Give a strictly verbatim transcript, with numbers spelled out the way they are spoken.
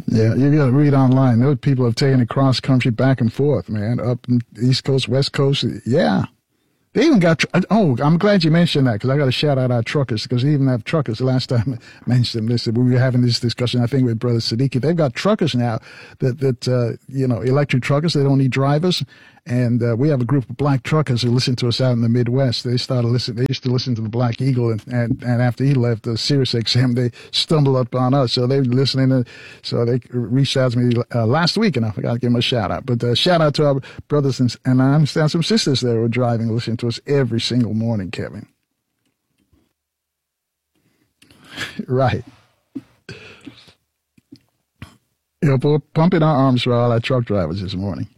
Yeah, you got to read online. Those people have taken it cross country back and forth, man, up in East Coast, West Coast. Yeah. They even got, oh, I'm glad you mentioned that because I got to shout out our truckers because they even have truckers. The last time I mentioned them, listen, we were having this discussion, I think, with Brother Siddiqui. They've got truckers now that, that uh, you know, electric truckers. They don't need drivers. And uh, we have a group of black truckers who listen to us out in the Midwest. They started listening. They used to listen to the Black Eagle, and, and, and after he left the Sirius X M, they stumbled up on us. So they were listening. To, so they reached out to me uh, last week, and I forgot to give them a shout out. But uh, shout out to our brothers and, and I understand some sisters there who are driving, listening to us every single morning, Kevin. Right. You know, pumping our arms for all our truck drivers this morning.